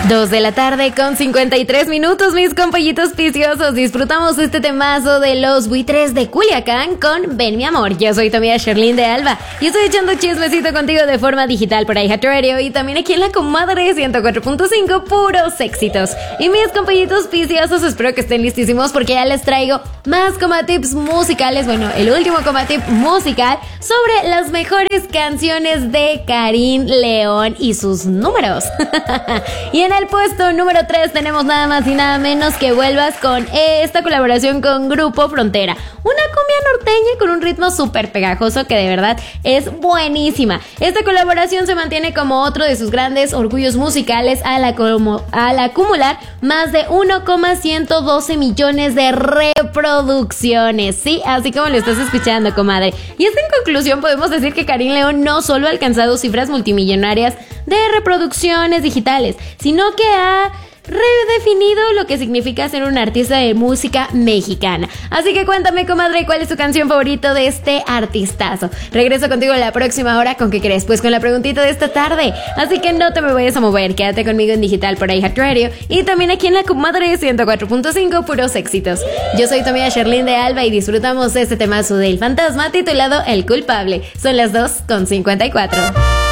2 de la tarde con 53 minutos, mis compañitos piciosos. Disfrutamos este temazo de los buitres de Culiacán con Ven mi amor. Yo soy tu amiga Sherlyn de Alba y estoy echando chismecito contigo de forma digital por iHeartRadio y también aquí en la comadre 104.5, puros éxitos. Y mis compañitos piciosos, espero que estén listísimos porque ya les traigo más comatips musicales. Bueno, el último comatip musical sobre las mejores canciones de Karim León y sus números. Y en el puesto número 3 tenemos nada más y nada menos que Vuelvas con esta colaboración con Grupo Frontera. Una cumbia norteña con un ritmo súper pegajoso que de verdad es buenísima. Esta colaboración se mantiene como otro de sus grandes orgullos musicales al acumular más de 1,112 millones de reproducciones. Sí, así como lo estás escuchando, comadre. Y es que en conclusión podemos decir que Karim León no solo ha alcanzado cifras multimillonarias de reproducciones digitales, sino que ha redefinido lo que significa ser un artista de música mexicana. Así que cuéntame, comadre, ¿cuál es tu canción favorita de este artistazo? Regreso contigo la próxima hora. ¿Con qué crees? Pues con la preguntita de esta tarde. Así que no te me vayas a mover, quédate conmigo en digital por iHeartRadio y también aquí en la comadre 104.5, puros éxitos. Yo soy tu amiga Sherlyn de Alba y disfrutamos este temazo del fantasma titulado El Culpable. Son las 2:54.